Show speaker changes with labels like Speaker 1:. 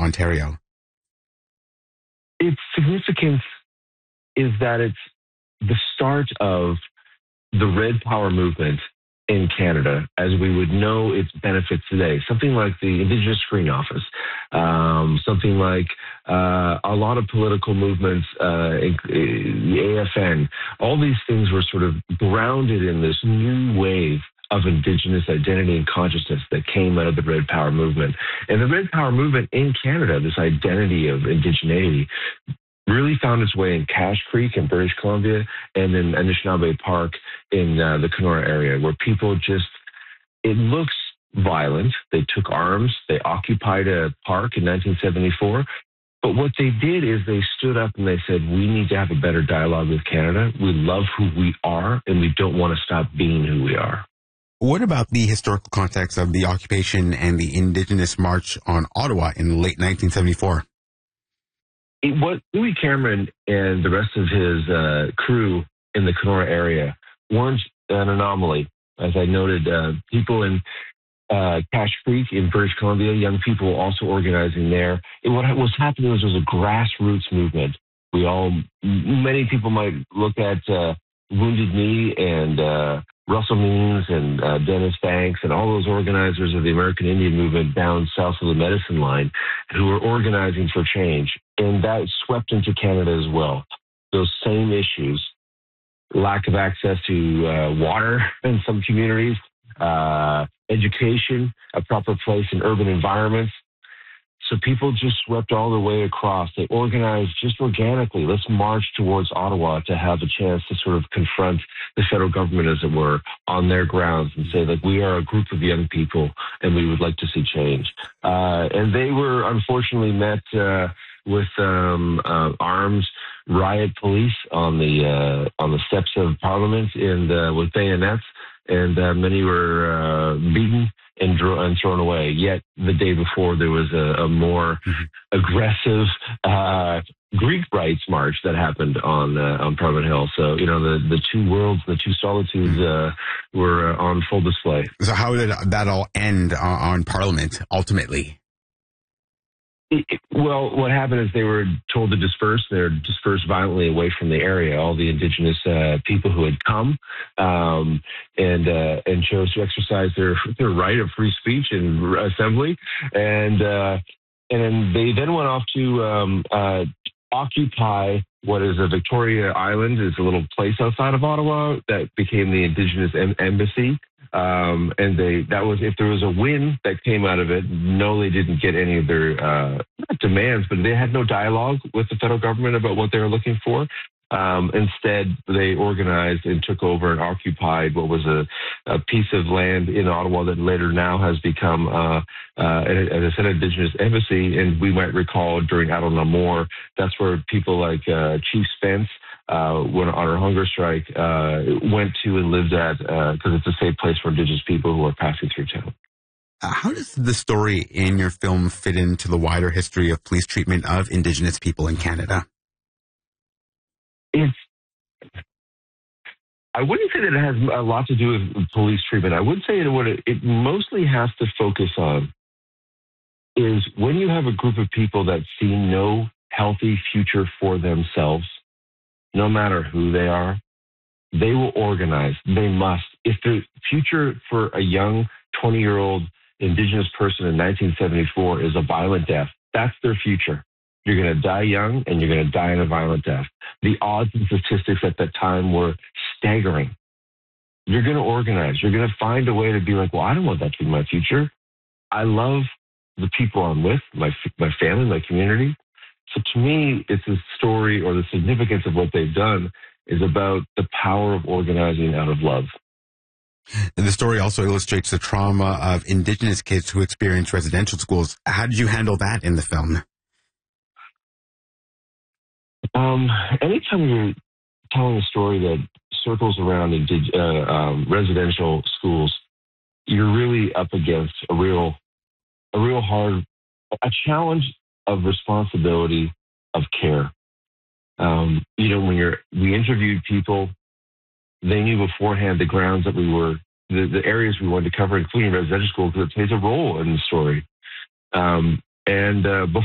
Speaker 1: Ontario?
Speaker 2: Its significance is that it's the start of the Red Power movement in Canada, as we would know its benefits today. Something like the Indigenous Screen Office, something like a lot of political movements, the AFN. All these things were sort of grounded in this new wave of Indigenous identity and consciousness that came out of the Red Power movement. And the Red Power movement in Canada, this identity of indigeneity, really found its way in Cache Creek in British Columbia and in Anishinaabe Park in the Kenora area, where people it looks violent. They took arms. They occupied a park in 1974. But what they did is they stood up and they said, we need to have a better dialogue with Canada. We love who we are, and we don't want to stop being who we are.
Speaker 1: What about the historical context of the occupation and the Indigenous March on Ottawa in late 1974?
Speaker 2: What Louis Cameron and the rest of his crew in the Kenora area weren't an anomaly. As I noted, people in Cache Creek in British Columbia, young people also organizing there. What was happening was a grassroots movement. Many people might look at Wounded Knee and Russell Means and Dennis Banks and all those organizers of the American Indian movement down south of the Medicine Line who were organizing for change. And that swept into Canada as well. Those same issues, lack of access to water in some communities, education, a proper place in urban environments. So people just swept all the way across. They organized just organically. Let's march towards Ottawa to have a chance to sort of confront the federal government, as it were, on their grounds and say that we are a group of young people and we would like to see change. And they were unfortunately met with armed riot police on the steps of Parliament and with bayonets, and many were beaten and thrown away. Yet the day before, there was a more aggressive Greek rights march that happened on Parliament Hill. So the two worlds, the two solitudes were on full display.
Speaker 1: So how did that all end on Parliament ultimately?
Speaker 2: Well, what happened is they were told to disperse. They're dispersed violently away from the area. All the Indigenous people who had come and chose to exercise their right of free speech and assembly, and then they went off to occupy what is a Victoria Island. It's a little place outside of Ottawa that became the Indigenous Embassy. And that was, if there was a win that came out of it, no, they didn't get any of their not demands, but they had no dialogue with the federal government about what they were looking for. Instead, they organized and took over and occupied what was a piece of land in Ottawa that later now has become, as I said, Indigenous Embassy. And we might recall during Adel Namor, that's where people like Chief Spence, when on our hunger strike, went to and lived at, because it's a safe place for Indigenous people who are passing through town.
Speaker 1: How does the story in your film fit into the wider history of police treatment of Indigenous people in Canada?
Speaker 2: I wouldn't say that it has a lot to do with police treatment. I would say that what it mostly has to focus on is when you have a group of people that see no healthy future for themselves, no matter who they are, they will organize. They must. If the future for a young 20-year-old Indigenous person in 1974 is a violent death, that's their future. You're going to die young and you're going to die in a violent death. The odds and statistics at that time were staggering. You're going to organize. You're going to find a way to be like, well, I don't want that to be my future. I love the people I'm with, my family, my community. So to me, it's a story, or the significance of what they've done is about the power of organizing out of love.
Speaker 1: And the story also illustrates the trauma of Indigenous kids who experience residential schools. How did you handle that in the film?
Speaker 2: Anytime you're telling a story that circles around residential schools, you're really up against a real hard, challenge of responsibility, of care. When we interviewed people, they knew beforehand the grounds that the areas we wanted to cover, including residential school, because it plays a role in the story.